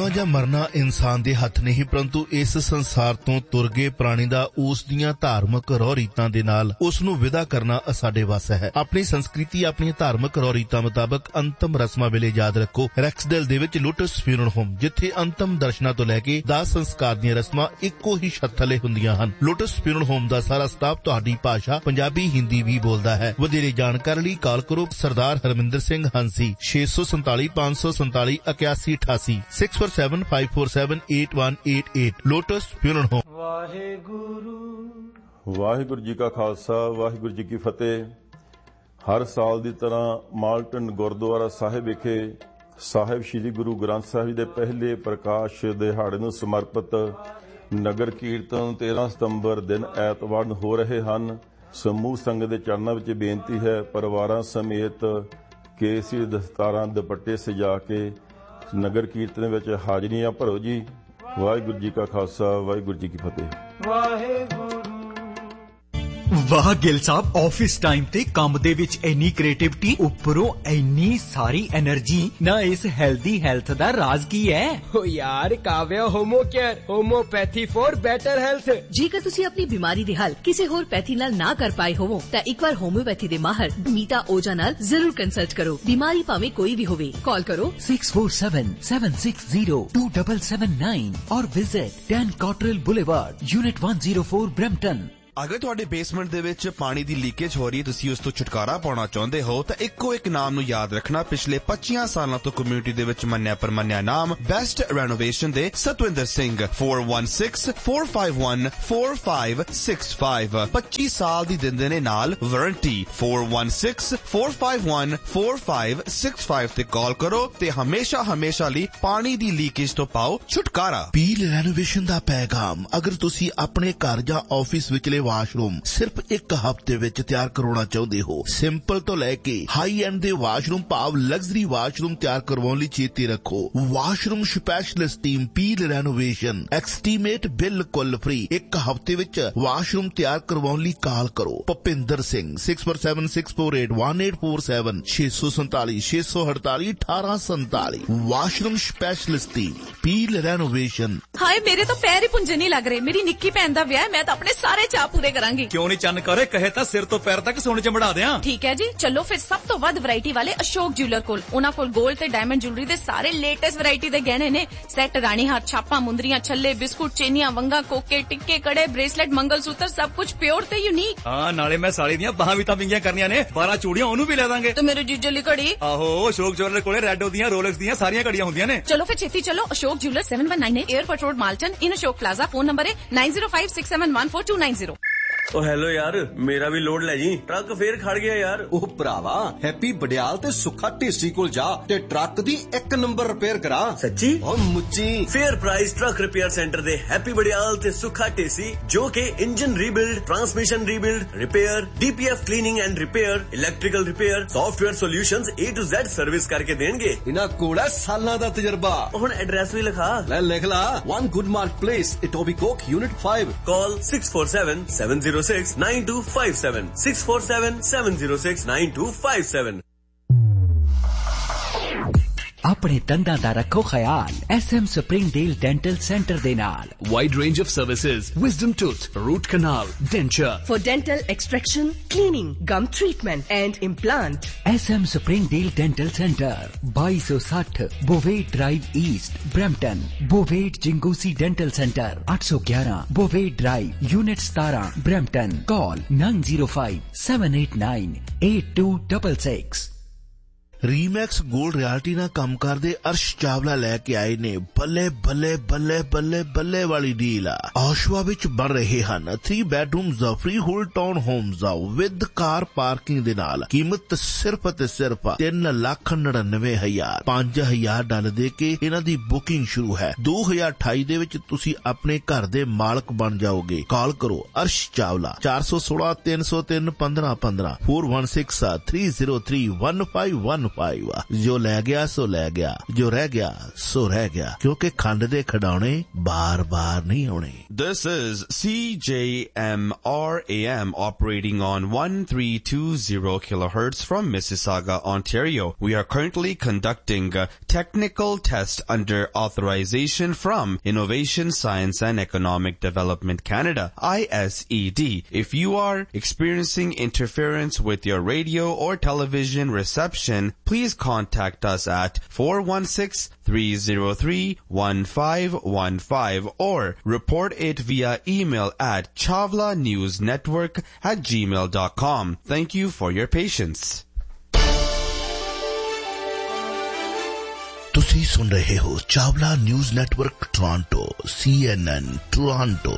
ਜਿਉਣਾ ਜਾਂ ਮਰਨਾ ਇਨਸਾਨ ਦੇ ਹੱਥ ਨਹੀਂ, ਪਰੰਤੂ ਇਸ ਸੰਸਾਰ ਤੋਂ ਤੁਰ ਗਏ ਪ੍ਰਾਣੀ ਦਾ ਉਸ ਦੀਆਂ ਧਾਰਮਿਕ ਰਹੁ ਰੀਤਾਂ ਦੇ ਨਾਲ ਉਸ ਨੂੰ ਵਿਦਾ ਕਰਨਾ ਸਾਡੇ ਵੱਸ ਹੈ। ਆਪਣੀ ਸੰਸਕ੍ਰਿਤੀ, ਆਪਣੀਆਂ ਧਾਰਮਿਕ ਰਹੁ ਰੀਤਾਂ ਮੁਤਾਬਕ ਅੰਤਮ ਰਸਮਾਂ ਵੇਲੇ ਯਾਦ ਰੱਖੋ ਰੈਕਸਡੇਲ ਦੇ ਵਿੱਚ ਲੋਟਸ ਫਿਊਨਰਲ ਹੋਮ, ਜਿੱਥੇ ਅੰਤਮ ਦਰਸ਼ਨਾਂ ਤੋਂ ਲੈ ਕੇ ਦਾਹ ਸੰਸਕਾਰ ਦੀਆਂ ਰਸਮਾਂ ਇੱਕੋ ਹੀ ਛੱਤ ਥੱਲੇ ਹੁੰਦੀਆਂ ਹਨ। ਲੋਟਸ ਫਿਊਨਰਲ ਹੋਮ ਦਾ ਸਾਰਾ ਸਟਾਫ ਤੁਹਾਡੀ ਭਾਸ਼ਾ ਪੰਜਾਬੀ, ਹਿੰਦੀ ਵੀ ਬੋਲਦਾ ਹੈ। ਵਧੇਰੇ ਜਾਣਕਾਰੀ ਲਈ ਕਾਲ ਕਰੋ ਸਰਦਾਰ Harminder Singh ਹੰਸੀ 647 547 8188 647 547 8188 lotus funeral home. Waheguru ji ਕਾ ਖਾਲਸਾ, ਵਾਹਿਗੁਰੂ ਜੀ ਕੀ ਫਤਿਹ। ਹਰ ਸਾਲ ਦੀ ਤਰ੍ਹਾਂ ਮਾਲਟਨ ਗੁਰਦੁਆਰਾ ਸਾਹਿਬ ਵਿਖੇ ਸਾਹਿਬ ਸ੍ਰੀ ਗੁਰੂ ਗ੍ਰੰਥ ਸਾਹਿਬ ਜੀ ਦੇ ਪਹਿਲੇ ਪ੍ਰਕਾਸ਼ ਦਿਹਾੜੇ ਨੂੰ ਸਮਰਪਿਤ ਨਗਰ ਕੀਰਤਨ 13 ਸਤੰਬਰ ਦਿਨ ਐਤਵਾਰ ਨੂੰ ਹੋ ਰਹੇ ਹਨ। ਸਮੂਹ ਸੰਗਤ ਦੇ ਚਰਨਾਂ ਵਿੱਚ ਬੇਨਤੀ ਹੈ, ਪਰਿਵਾਰਾਂ ਸਮੇਤ ਕੇਸਰੀ ਦਸਤਾਰਾਂ ਦੁਪੱਟੇ ਸਜਾ ਕੇ ਨਗਰ ਕੀਰਤਨ ਵਿੱਚ ਹਾਜ਼ਰੀਆਂ ਭਰੋ ਜੀ। ਵਾਹਿਗੁਰੂ ਜੀ ਕਾ ਖਾਲਸਾ, ਵਾਹਿਗੁਰੂ ਜੀ ਕੀ ਫਤਿਹ। ਵਾਹ ਗਿੱਲ ਸਾਹਿਬ, ਆਫਿਸ ਟਾਈਮ ਤੇ ਕੰਮ ਦੇ ਵਿੱਚ ਇੰਨੀ ਕ੍ਰੀਏਟਿਵਿਟੀ, ਉੱਪਰੋਂ ਇੰਨੀ ਸਾਰੀ એનર્ਜੀ ਨਾ। ਇਸ ਹੈਲਦੀ ਹੈਲਥ ਦਾ ਰਾਜ਼ ਕੀ ਹੈ? ਓ ਯਾਰ Kavya homo care, homeopathy for better health. ਜੇਕਰ ਤੁਸੀਂ ਆਪਣੀ ਬਿਮਾਰੀ ਦੇ ਹੱਲ ਕਿਸੇ ਹੋਰ ਪੈਥੀ ਨਾਲ ਨਾ ਕਰ ਪਾਏ ਹੋਵੋ ਤਾਂ ਇੱਕ ਵਾਰ ਹੋਮਿਓਪੈਥੀ ਦੇ ਮਾਹਰ ਮੀਤਾ ਓਜਾ ਨਾਲ ਜ਼ਰੂਰ ਕੰਸਲਟ ਕਰੋ। ਬਿਮਾਰੀ ਭਾਵੇਂ ਕੋਈ ਵੀ ਹੋਵੇ, ਕਾਲ ਕਰੋ 6477602779 और visit 10 Cottrell Boulevard, Unit 104 Brampton। अगर ਤੁਹਾਡੇ ਬੇਸਮੈਂਟ ਦੇ ਵਿੱਚ ਪਾਣੀ ਦੀ ਲੀਕੇਜ ਹੋ ਰਹੀ ਹੈ, ਤੁਸੀਂ ਉਸ ਤੋਂ ਛੁਟਕਾਰਾ ਪਾਉਣਾ ਚਾਹੁੰਦੇ ਹੋ ਤਾਂ ਇੱਕੋ ਇੱਕ ਨਾਮ ਨੂੰ ਯਾਦ ਰੱਖਣਾ। ਪਿਛਲੇ 25 ਸਾਲਾਂ ਤੋਂ ਕਮਿਊਨਿਟੀ ਦੇ ਵਿੱਚ ਮੰਨਿਆ ਪਰਮੰਨਿਆ ਨਾਮ ਬੈਸਟ ਰੈਨੋਵੇਸ਼ਨ ਦੇ ਸਤਵਿੰਦਰ ਸਿੰਘ 4164514565 25 ਸਾਲ ਦੀ ਦਿੰਦੇ ਨੇ ਨਾਲ ਵਾਰੰਟੀ। 4164514565 ਤੇ ਕਾਲ ਕਰੋ ਤੇ ਹਮੇਸ਼ਾ ਲਈ ਪਾਣੀ ਦੀ ਲੀਕੇਜ ਤੋਂ ਪਾਓ ਛੁਟਕਾਰਾ। ਪੀਲ ਰੈਨੋਵੇਸ਼ਨ ਦਾ ਪੈਗਾਮ। ਅਗਰ ਤੁਸੀਂ ਆਪਣੇ ਘਰ ਜਾਂ ਆਫਿਸ ਵਿਚਲੇ ਵਾਸ਼ਰੂਮ ਸਿਰਫ ਇੱਕ ਹਫ਼ਤੇ ਵਿੱਚ ਤਿਆਰ ਕਰਾਉਣਾ ਚਾਹੁੰਦੇ ਹੋ, ਸਿੰਪਲ ਤੋਂ ਲੈ ਕੇ ਹਾਈ ਐਂਡ ਦੇ ਵਾਸ਼ਰੂਮ ਭਾਵ ਲਗਜ਼ਰੀ ਵਾਸ਼ਰੂਮ ਤਿਆਰ ਕਰਵਾਉਣ ਲਈ ਚੇਤੇ ਰੱਖੋ washroom specialist team peel renovation estimate ਬਿਲਕੁਲ ਫ੍ਰੀ। ਇੱਕ ਹਫ਼ਤੇ ਵਿੱਚ ਵਾਸ਼ਰੂਮ ਤਿਆਰ ਕਰਵਾਉਣ ਲਈ ਕਾਲ ਕਰੋ Bhupinder Singh 6476481847 647 648 1847। Washroom specialist team peel renovation. ਹਾਏ ਮੇਰੇ ਤਾਂ ਪੈਰ ਹੀ ਪੁੰਜੇ ਨਹੀਂ ਲੱਗ ਰਹੇ। ਮੇਰੀ ਨਿੱਕੀ ਭੈਣ ਦਾ ਵਿਆਹ, ਮੈਂ ਤਾਂ ਆਪਣੇ ਸਾਰੇ ਚਾਅ ਪੂਰੇ ਕਰਾਂਗੀ। ਕਿਉਂ ਨਹੀਂ ਚੰਨ ਕਰੇ, ਕਹੇ ਤਾਂ ਸਿਰ ਤੋਂ ਪੈਰ ਤੱਕ ਸੋਨੇ ਚ ਮੜਾ ਦਿਆਂ। ਠੀਕ ਹੈ ਜੀ, ਚਲੋ ਫਿਰ ਸਭ ਤੋਂ ਵੱਧ ਵੈਰਾਈਟੀ ਵਾਲੇ ਅਸ਼ੋਕ ਜਿਊਲਰ ਕੋਲ। ਉਹਨਾਂ ਕੋਲ 골ਡ ਤੇ ਡਾਇਮੰਡ ਜੁਐਲਰੀ ਦੇ ਸਾਰੇ ਲੇਟੈਸਟ ਵੈਰਾਈਟੀ ਦੇ ਗਹਿਣੇ ਨੇ। ਸੈੱਟ, ਰਾਣੀ ਹਾਰ, ਛਾਪਾਂ, ਮੁੰਦਰੀਆਂ, ਛੱਲੇ, ਬਿਸਕੁਟ, ਚੇਨੀਆਂ, ਵੰਗਾ, ਕੋਕੇ, ਟਿੱਕੇ, ਕੜੇ, ਬ੍ਰੇਸਲੇਟ, ਮੰਗਲਸੂਤਰ, ਸਭ ਕੁਝ ਪਿਓਰ ਤੇ ਯੂਨੀਕ। ਹਾਂ, ਨਾਲੇ ਮੈਂ ਸਾਲੀ ਦੀਆਂ ਬਾਹਾਂ ਵੀ ਤਾਂ ਵਿੰਗੀਆਂ ਕਰਨੀਆਂ ਨੇ, 12 ਚੂੜੀਆਂ ਉਹਨੂੰ ਵੀ ਲੈ ਦਾਂਗੇ। ਤੇ ਮੇਰੇ ਜੀਜੇ ਲਈ ਘੜੀ। ਆਹੋ, ਅਸ਼ੋਕ ਜਿਊਲਰ ਕੋਲੇ ਰੈਡੋ ਦੀਆਂ, ਰੋਲੈਕਸ ਦੀਆਂ ਸਾਰੀਆਂ ਘੜੀਆਂ ਹੁੰਦੀਆਂ ਨੇ। ਚਲੋ ਫਿਰ ਛੇਤੀ ਚਲੋ। Ashok jeweller 7198 airport road, Malton, ਇਨ ਅਸ਼ੋਕ ਪਲਾਜ਼ਾ। ਫੋਨ ਨੰਬਰ ਹੈ 9056714290। ਓ ਹੈਲੋ ਯਾਰ, ਮੇਰਾ ਵੀ ਲੋਡ ਲੈ ਜੀ। ਟਰੱਕ ਫੇਰ ਖੜ ਗਿਆ ਯਾਰ। ਉਹ ਭਰਾਵਾ, ਹੈਪੀ ਬੜਿਆਲ ਤੇ ਸੁੱਖਾ ਢੇਸੀ ਕੋਲ ਜਾ ਤੇ ਟਰੱਕ ਦੀ 1 ਨੰਬਰ ਰਿਪੇਅਰ ਕਰਾ। ਸੱਚੀ? ਓ ਮੁੱਚੀ। Fair price truck repair centre ਦੇ ਹੈਪੀ ਬੜਿਆਲ ਤੇ ਸੁੱਖਾ ਢੇਸੀ, ਜੋ ਕਿ engine rebuild, transmission rebuild, repair, DPF cleaning and repair, electrical repair, software solutions A to Z service ਕਰਕੇ ਦੇਣਗੇ। ਇਹਨਾਂ ਕੋਲ ਹੈ ਸਾਲਾਂ ਦਾ ਤਜਰਬਾ। ਹੁਣ ਐਡਰੈਸ ਵੀ ਲਿਖਾ ਲੈ, ਲਿਖ ਲਾ। 1 Goodmark Place, Etobicoke, Unit 5। ਕਾਲ 647-706-9257 647-706-9257। ਆਪਣੇ ਦੰਦਾਂ ਦਾ ਰੱਖੋ ਖਿਆਲ SM ਸਪਰਿੰਗਡੇਲ ਡੈਂਟਲ ਸੈਂਟਰ ਦੇ ਨਾਲ। Wide range of services, wisdom tooth, root canal, denture. For dental extraction, cleaning, gum treatment and implant. SM Springdale dental centre 2260 ਬੋਵੇਟ drive East, Brampton. ਬੋਵੇਟ ਜਿੰਗੂਸੀ dental centre 811 ਬੋਵੇਟ drive, unit 17, Brampton. ਕਾਲ 9057898266। ਰੀਮੈਕਸ 골ਡ reality ਨਾਲ ਕੰਮ ਕਰਦੇ ਅਰਸ਼ ਚਾਵਲਾ ਲੈ ਕੇ ਆਏ ਨੇ ਬੱਲੇ ਬੱਲੇ ਬੱਲੇ ਬੱਲੇ ਬੱਲੇ ਵਾਲੀ ਡੀਲ ਆ। ਆਸ਼ਵਾ ਵਿੱਚ ਬਣ ਰਹੇ ਹਨ 3 ਬੈਡਰੂਮਸ free hold town homes with car parking ਦੇ ਨਾਲ। ਕੀਮਤ ਸਿਰਫ ਤੇ ਸਿਰਫ $3,99,000। $5,000 ਦੇ ਕੇ ਇਹਨਾਂ ਦੀ ਬੁਕਿੰਗ ਸ਼ੁਰੂ ਹੈ। 2028 ਦੇ ਵਿੱਚ ਤੁਸੀਂ ਆਪਣੇ ਘਰ ਦੇ ਮਾਲਕ ਬਣ ਜਾਓਗੇ। ਕਾਲ ਕਰੋ ਅਰਸ਼ ਚਾਵਲਾ 416-303-1515 416-303-1515। वाह वाह। जो ले गया सो ले गया, जो रह गया सो रह गया, क्योंकि खंड दे खिडौने बार बार नहीं होने। This is CJMRAM operating on 1320 kilohertz from Mississauga, Ontario. We are currently conducting a technical test under authorization from Innovation, Science and Economic Development Canada, ISED. If you are experiencing interference with your radio or television reception, please contact us at 416-303-1515 or report it via email at chavlanewsnetwork@gmail.com. Thank you for your patience. तुसी सुन रहे हो Chawla news network Toronto, CNN Toronto.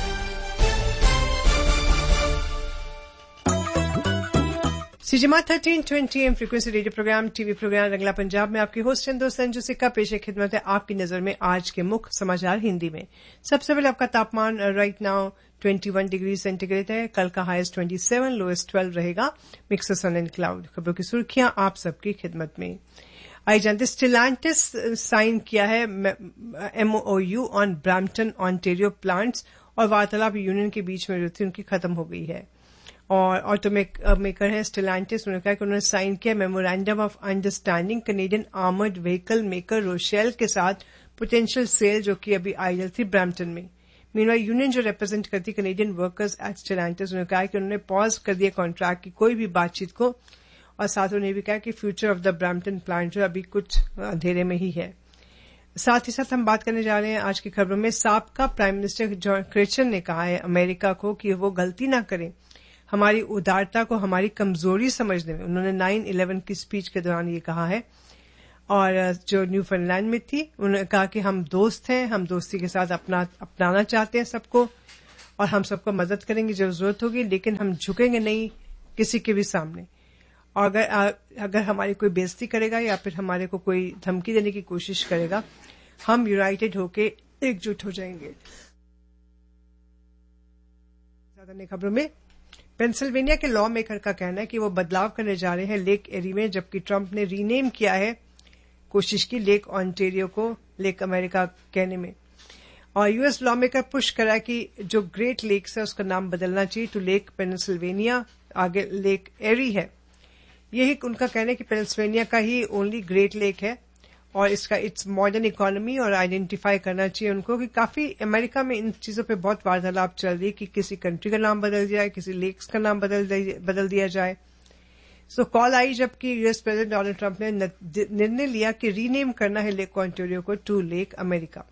सीजमा 1320 AM frequency radio programme, TV programme Rangla Punjab में आपके host हैं दोस्त संजू सिक्का। पेश खिदमत है आपकी नजर में आज के मुख्य समाचार हिंदी में। सबसे पहले आपका तापमान राइट नाउ 21 डिग्री सेंटीग्रेड है। कल का हाईएस्ट 27, लोएस्ट 12 रहेगा। Mix sun and cloud. खबरों की सुर्खियां आप सबकी खिदमत में। आई जानते स्टिलांटिस साइन किया है MOU on Brampton Ontario plants, और वार्तालाप यूनियन के बीच में जो थी उनकी खत्म हो गई है। और ऑटोमेकर है स्टिलांटिस, उन्होंने कहा कि उन्होंने साइन किया memorandum of understanding Canadian armoured vehicle maker Rochelle के साथ पोटेंशियल सेल, जो कि अभी आइडल थी ब्रैम्पटन में। मीनवाइल यूनियन जो रिप्रेजेंट करती कनेडियन वर्कर्स एट स्टिलांटिस, उन्होंने कहा कि उन्होंने पॉज कर दिया कॉन्ट्रैक्ट की कोई भी बातचीत को, और साथ उन्होंने भी कहा कि future of the Brampton plant जो अभी कुछ अंधेरे में ही है। साथ ही साथ हम बात करने जा रहे हैं आज की खबरों में। साबका प्राइम मिनिस्टर जॉन क्रिचन ने कहा है अमेरिका को कि वो गलती ना करें हमारी उदारता को हमारी कमजोरी समझने में। उन्होंने 9/11 की स्पीच के दौरान ये कहा है। और जो न्यूफाउंडलैंड में थी, उन्होंने कहा कि हम दोस्त हैं, हम दोस्ती के साथ अपनाना चाहते हैं सबको, और हम सबको मदद करेंगे जब जरूरत होगी, लेकिन हम झुकेंगे नहीं किसी के भी सामने। और अगर हमारी कोई बेइज्जती करेगा या फिर हमारे को कोई धमकी देने की कोशिश करेगा, हम यूनाइटेड होके एकजुट हो जाएंगे। ज्यादा नई खबरों में पेंसिल्वेनिया के लॉ मेकर का कहना है कि वो बदलाव करने जा रहे हैं लेक एरी में, जबकि ट्रंप ने रीनेम किया है, कोशिश की लेक ऑन्टेरियो को लेक अमेरिका कहने में। और यूएस लॉ मेकर पुश करा कि जो ग्रेट लेक्स है उसका नाम बदलना चाहिए टू लेक पेंसिल्वेनिया, आगे लेक एरी है। यही उनका कहना है कि पेंसिल्वेनिया का ही ओनली ग्रेट लेक है, और इसका इट्स मॉडर्न इकोनॉमी, और आइडेंटिफाई करना चाहिए उनको कि काफी अमेरिका में इन चीजों पे बहुत वार्तालाप चल रही है कि किसी कंट्री का नाम बदल जाए, किसी लेक्स का नाम बदल दिया जाए। सो कॉल आई जबकि यूएस प्रेसिडेंट डोनाल्ड ट्रंप ने निर्णय लिया कि रीनेम करना है लेक ऑन्टेरियो को टू लेक अमेरिका।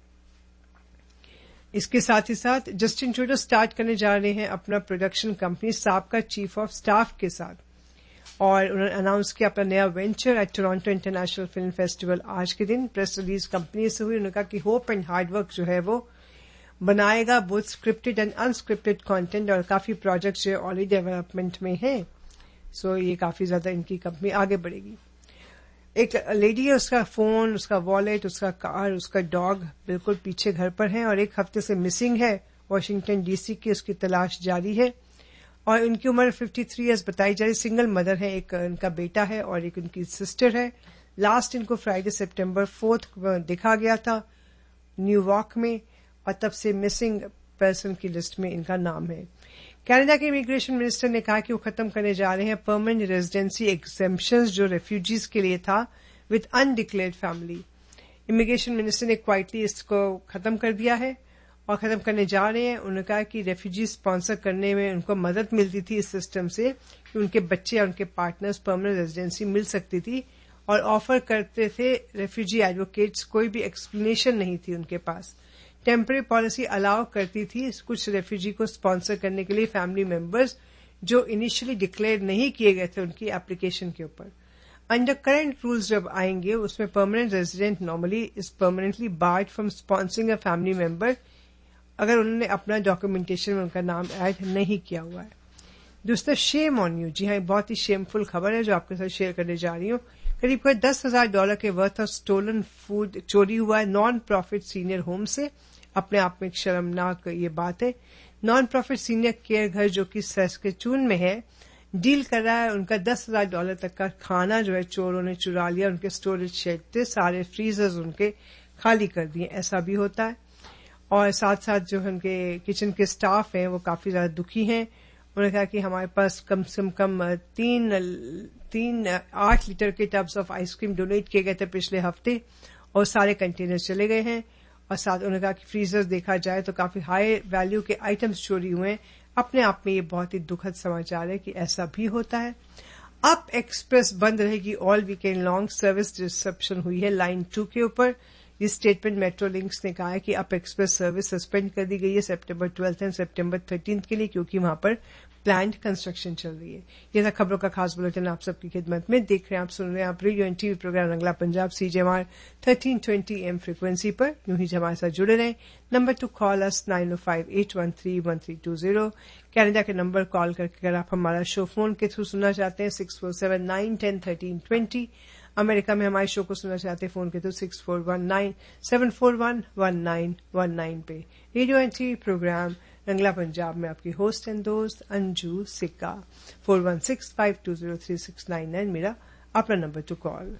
इसके साथ ही साथ जस्टिन ट्रूडो स्टार्ट करने जा रहे हैं अपना प्रोडक्शन कंपनी साबका चीफ ऑफ स्टाफ के साथ, और उन्होंने अनाउंस किया अपना नया venture eight Toronto international film festival. आज के दिन प्रेस रिलीज कंपनी से हुई। उन्होंने कहा कि होप एंड हार्डवर्क जो है वो बनाएगा both scripted and unscripted content, और काफी प्रोजेक्ट्स जो ऑलरेडी डेवलपमेंट में हैं। सो ये काफी ज्यादा इनकी कंपनी आगे बढ़ेगी। एक लेडी है, उसका फोन, उसका वॉलेट, उसका कार, उसका डॉग बिल्कुल पीछे घर पर है, और एक हफ्ते से मिसिंग है। वॉशिंगटन DC की उसकी तलाश जारी है, और उनकी उम्र 53 ईयर्स बताई जा रही। सिंगल मदर है, एक उनका बेटा है और एक उनकी सिस्टर है। लास्ट इनको फ्राइडे सितंबर 4 दिखा गया था न्यूयॉर्क में, और तब से मिसिंग पर्सन की लिस्ट में इनका नाम है। कनाडा के इमिग्रेशन मिनिस्टर ने कहा कि वो खत्म करने जा रहे हैं परमानेंट रेजिडेंसी एग्जेम्पशंस जो रेफ्यूजीज के लिए था with undeclared family. Immigration minister ने क्वाइटली इसको खत्म कर दिया है और खत्म करने जा रहे हैं। उन्होंने कहा कि रेफ्यूजी स्पॉन्सर करने में उनको मदद मिलती थी इस सिस्टम से कि उनके बच्चे या उनके पार्टनर्स परमानेंट रेजिडेंसी मिल सकती थी, और ऑफर करते थे रेफ्यूजी एडवोकेट्स। कोई भी एक्सप्लेनेशन नहीं थी उनके पास। टेम्पररी पॉलिसी अलाउ करती थी कुछ रेफ्यूजी को स्पॉन्सर करने के लिए फैमिली मेंबर्स जो इनिशियली डिक्लेयर नहीं किए गए थे उनकी एप्लीकेशन के ऊपर। अंडर करंट रूल्स जब आएंगे उसमें permanent resident normally is permanently board from sponsoring a family member अगर उन्होंने अपना डॉक्यूमेंटेशन में उनका नाम ऐड नहीं किया हुआ है। दोस्तों, शेम ऑन यू। जी हाँ, बहुत ही शेमफुल खबर है जो आपके साथ शेयर करने जा रही हूँ। करीब $10,000 के वर्थ ऑफ स्टोलन फूड चोरी हुआ है नॉन प्रॉफिट सीनियर होम से। अपने आप में एक शर्मनाक ये बात है। नॉन प्रॉफिट सीनियर केयर घर जो कि सैस्केचून में है, डील कर रहा है। उनका $10,000 तक का खाना जो है चोरों ने चुरा लिया। उनके स्टोरेज शेड थे, सारे फ्रीजर्स उनके खाली कर दिए, ऐसा भी होता है। और साथ साथ जो उनके किचन के स्टाफ हैं वो काफी ज्यादा दुखी हैं। उन्होंने कहा कि हमारे पास कम से कम 8 लीटर के टब्स ऑफ आइसक्रीम डोनेट किए गए थे पिछले हफ्ते और सारे कंटेनर चले गए हैं। और साथ उन्होंने कहा कि फ्रीजर्स देखा जाए तो काफी हाई वैल्यू के आइटम्स चोरी हुए हैं। अपने आप में ये बहुत ही दुखद समाचार है कि ऐसा भी होता है। अप एक्सप्रेस बंद रहेगी all weekend long, service disruption हुई है लाइन 2 के ऊपर। ये स्टेटमेंट मेट्रो लिंक्स ने कहा है कि अप एक्सप्रेस सर्विस सस्पेंड कर दी गई है सितंबर 12 एंड सितंबर 13 के लिए, क्योंकि वहां पर प्लान्ड कंस्ट्रक्शन चल रही है। ये था खबरों का खास बुलेटिन आप सबकी खिदमत में। देख रहे हैं, आप सुन रहे हैं आप radio and TV programme Rangla Punjab CJMR 1320 AM frequency पर। यूं ही हमारे साथ जुड़े रहें। नंबर टू कॉल अस 9058131320। कनाडा के नंबर कॉल करके अगर आप हमारा शो फोन के थ्रू सुनना चाहते हैं 6479101320। अमेरिका में हमारे शो को सुनना चाहते हैं फोन के थ्रू 6419-741-1919 पे। Radio and TV programme Rangla Punjab में आपकी होस्ट एंड दोस्त अंजू सिक्का। 4165203699 मेरा अपना नंबर टू कॉल।